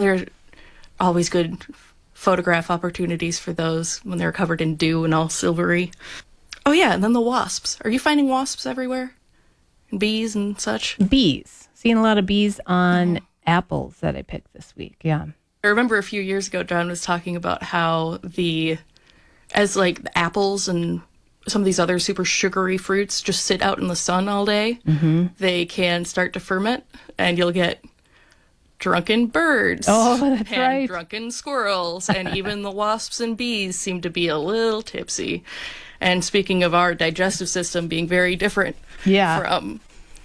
there are always good photograph opportunities for those when they're covered in dew and all silvery. Oh yeah, and then the wasps. Are you finding wasps everywhere? And bees and such? Bees. Seeing a lot of bees on apples that I picked this week, yeah. I remember a few years ago, John was talking about how as the apples and some of these other super sugary fruits just sit out in the sun all day, they can start to ferment, and you'll get drunken birds. Oh, that's and right. Drunken squirrels, and even the wasps and bees seem to be a little tipsy. And speaking of our digestive system being very different from...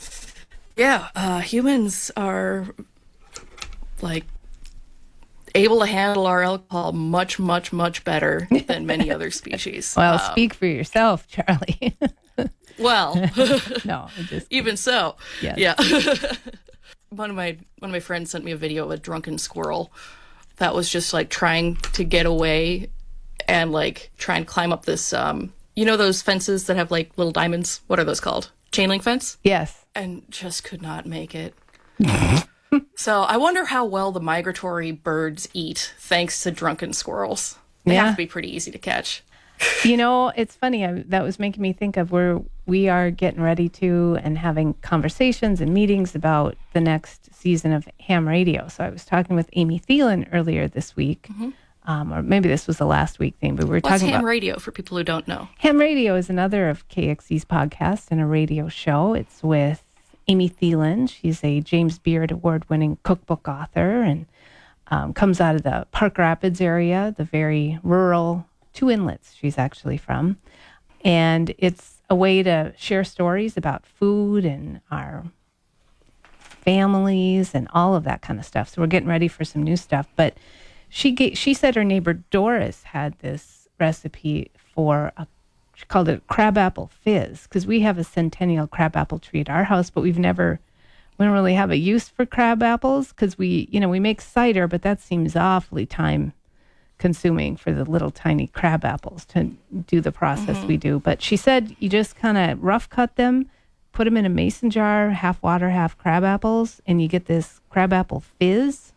humans are, able to handle our alcohol much, much, much better than many other species. Well, speak for yourself, Charlie. Well, no, just even so, yes. Yeah. One of my friends sent me a video of a drunken squirrel that was just trying to get away and try and climb up this those fences that have little diamonds. What are those called? Chain link fence? Yes. And just could not make it. So I wonder how well the migratory birds eat thanks to drunken squirrels. They have to be pretty easy to catch. It's funny. That was making me think of where we are getting ready to and having conversations and meetings about the next season of Ham Radio. So I was talking with Amy Thielen earlier this week, or maybe this was the last week thing, but we were talking about Ham Radio for people who don't know. Ham Radio is another of KXC's podcasts and a radio show. It's with Amy Thielen. She's a James Beard Award-winning cookbook author and comes out of the Park Rapids area, the very rural Two Inlets she's actually from. And it's a way to share stories about food and our families and all of that kind of stuff. So we're getting ready for some new stuff. But she said her neighbor Doris had this recipe for she called it crabapple fizz, because we have a centennial crabapple tree at our house, but we don't really have a use for crab apples because we make cider, but that seems awfully time consuming for the little tiny crab apples to do the process we do. But she said you just kind of rough cut them, put them in a mason jar, half water, half crab apples, and you get this crabapple fizz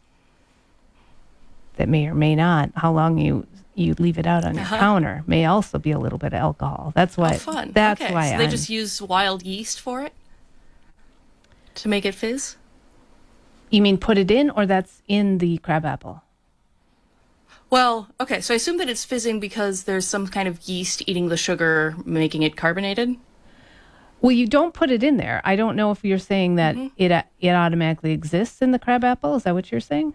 that may or may not, how long you leave it out on your counter, may also be a little bit of alcohol. That's why. Oh, fun. That's okay. why so they just use wild yeast for it to make it fizz? You mean put it in, or that's in the crabapple? Well, okay, so I assume that it's fizzing because there's some kind of yeast eating the sugar, making it carbonated? Well, you don't put it in there. I don't know if you're saying that it automatically exists in the crabapple. Is that what you're saying?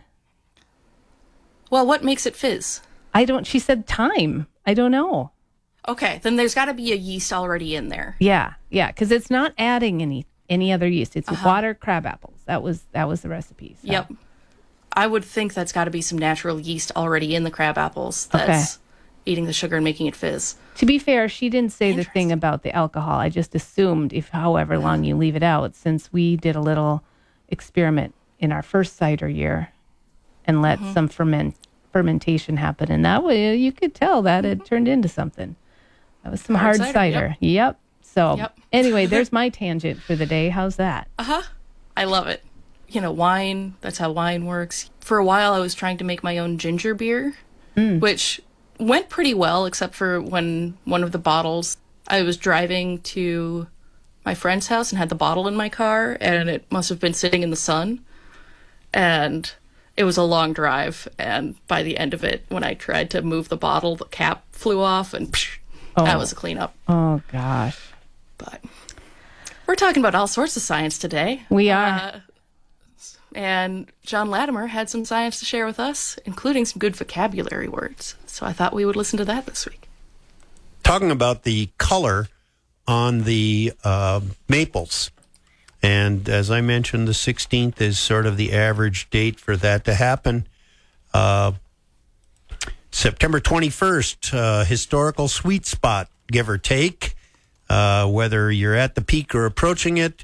Well, what makes it fizz? She said time. I don't know. Okay, then there's got to be a yeast already in there. Yeah, because it's not adding any other yeast. It's water crab apples. That was the recipe. So. Yep. I would think that's got to be some natural yeast already in the crab apples that's eating the sugar and making it fizz. To be fair, she didn't say the thing about the alcohol. I just assumed if however long you leave it out, since we did a little experiment in our first cider year and let some fermentation happen. And that way you could tell that it turned into something. That was some hard cider. Yep. So anyway, there's my tangent for the day. How's that? I love it. Wine, that's how wine works. For a while, I was trying to make my own ginger beer, which went pretty well, except for when one of the bottles, I was driving to my friend's house and had the bottle in my car, and it must have been sitting in the sun. And it was a long drive, and by the end of it, when I tried to move the bottle, the cap flew off, and that was a cleanup. Oh, gosh. But we're talking about all sorts of science today. We are. And John Latimer had some science to share with us, including some good vocabulary words. So I thought we would listen to that this week. Talking about the color on the maples. And as I mentioned, the 16th is sort of the average date for that to happen. September 21st, historical sweet spot, give or take, whether you're at the peak or approaching it.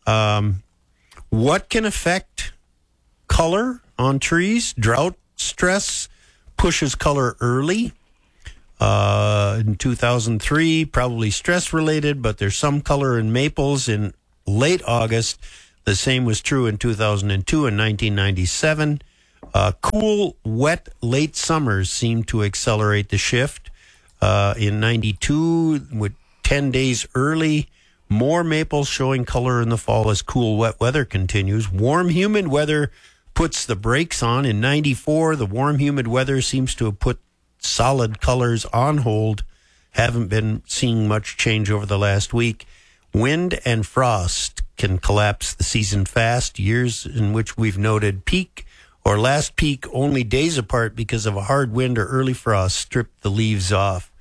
What can affect color on trees? Drought stress pushes color early. In 2003, probably stress-related, but there's some color in maples in late August. The same was true in 2002 and 1997. Cool, wet, late summers seem to accelerate the shift. In 92, with 10 days early, more maples showing color in the fall as cool, wet weather continues. Warm, humid weather puts the brakes on. In 94, the warm, humid weather seems to have put solid colors on hold. Haven't been seeing much change over the last week. Wind and frost can collapse the season fast. Years in which we've noted peak or last peak only days apart because of a hard wind or early frost stripped the leaves off.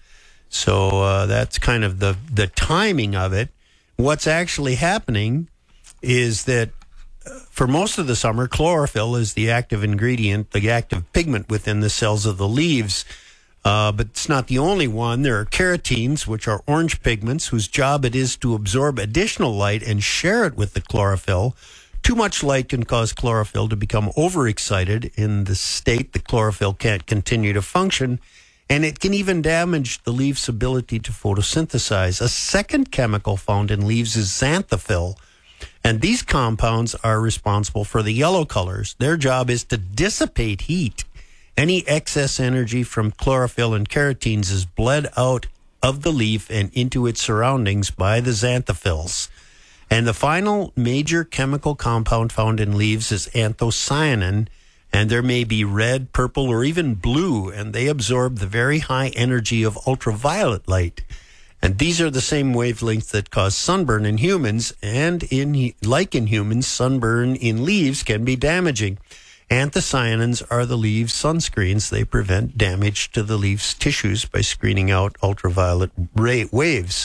So that's kind of the timing of it. What's actually happening is that for most of the summer, chlorophyll is the active ingredient, the active pigment within the cells of the leaves. But it's not the only one. There are carotenes, which are orange pigments, whose job it is to absorb additional light and share it with the chlorophyll. Too much light can cause chlorophyll to become overexcited. In the state, the chlorophyll can't continue to function, and it can even damage the leaf's ability to photosynthesize. A second chemical found in leaves is xanthophyll, and these compounds are responsible for the yellow colors. Their job is to dissipate heat. Any excess energy from chlorophyll and carotenes is bled out of the leaf and into its surroundings by the xanthophylls. And the final major chemical compound found in leaves is anthocyanin, and there may be red, purple, or even blue, and they absorb the very high energy of ultraviolet light. And these are the same wavelengths that cause sunburn in humans, and like in humans, sunburn in leaves can be damaging. Anthocyanins are the leaves' sunscreens. They prevent damage to the leaf's tissues by screening out ultraviolet waves.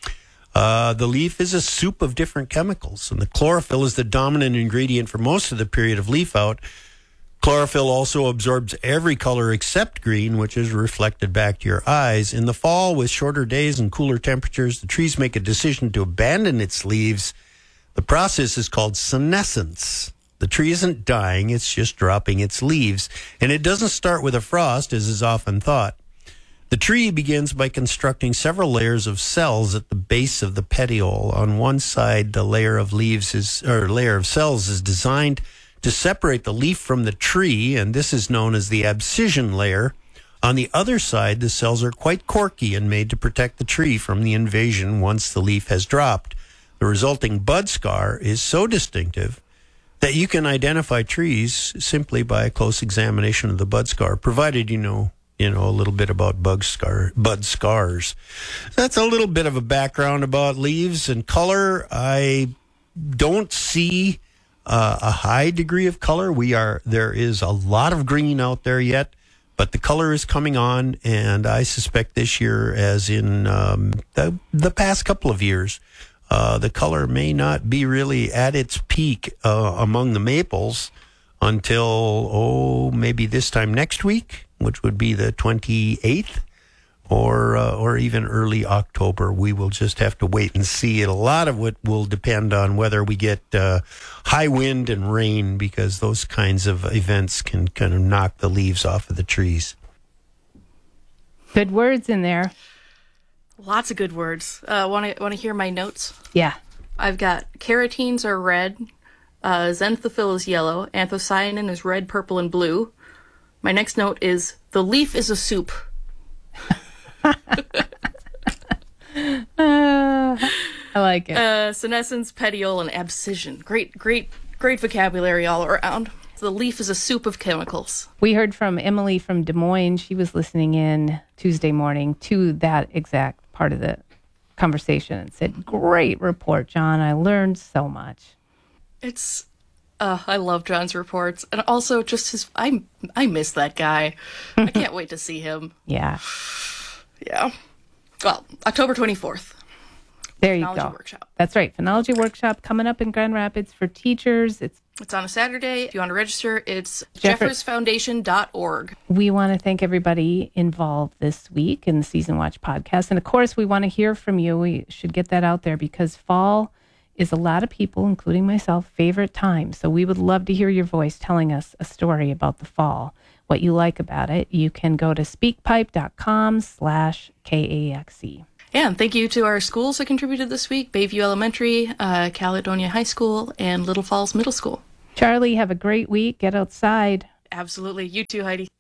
The leaf is a soup of different chemicals, and the chlorophyll is the dominant ingredient for most of the period of leaf out. Chlorophyll also absorbs every color except green, which is reflected back to your eyes. In the fall, with shorter days and cooler temperatures, the trees make a decision to abandon its leaves. The process is called senescence. The tree isn't dying, it's just dropping its leaves. And it doesn't start with a frost, as is often thought. The tree begins by constructing several layers of cells at the base of the petiole. On one side, the layer of cells is designed to separate the leaf from the tree, and this is known as the abscission layer. On the other side, the cells are quite corky and made to protect the tree from the invasion once the leaf has dropped. The resulting bud scar is so distinctive that you can identify trees simply by a close examination of the bud scar, provided you know a little bit about bud scars. That's a little bit of a background about leaves and color. I don't see a high degree of color. There is a lot of green out there yet, but the color is coming on, and I suspect this year, as in the past couple of years, the color may not be really at its peak among the maples until, maybe this time next week, which would be the 28th, or even early October. We will just have to wait and see. A lot of it will depend on whether we get high wind and rain, because those kinds of events can kind of knock the leaves off of the trees. Good words in there. Lots of good words. Want to hear my notes? Yeah. I've got carotenes are red, xanthophyll is yellow, anthocyanin is red, purple, and blue. My next note is the leaf is a soup. I like it. Senescence, petiole, and abscission. Great vocabulary all around. The leaf is a soup of chemicals. We heard from Emily from Des Moines. She was listening in Tuesday morning to that exact part of the conversation and said, "Great report, John. I learned so much." I love John's reports, and also just I miss that guy. I can't wait to see him. Yeah. Well, October 24th. There you Phenology go. Workshop. That's right. Phenology Workshop coming up in Grand Rapids for teachers. It's on a Saturday. If you want to register, it's jeffersfoundation.org. We want to thank everybody involved this week in the Season Watch podcast. And of course, we want to hear from you. We should get that out there because fall is a lot of people, including myself, favorite time. So we would love to hear your voice telling us a story about the fall, what you like about it. You can go to speakpipe.com/KAXE. Yeah, and thank you to our schools that contributed this week: Bayview Elementary, Caledonia High School, and Little Falls Middle School. Charlie, have a great week. Get outside Absolutely. You too, Heidi.